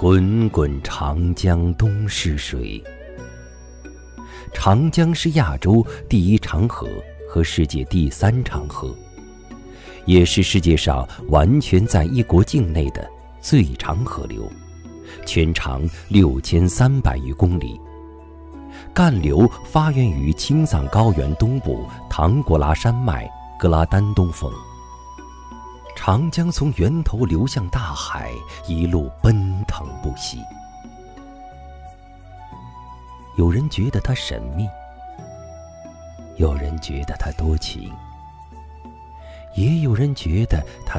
滚滚长江东逝水。长江是亚洲第一长河和世界第3长河，也是世界上完全在一国境内的最长河流，全长6300余公里。干流发源于青藏高原东部唐古拉山脉格拉丹东峰。长江从源头流向大海，一路奔腾不息。有人觉得它神秘，有人觉得它多情，也有人觉得它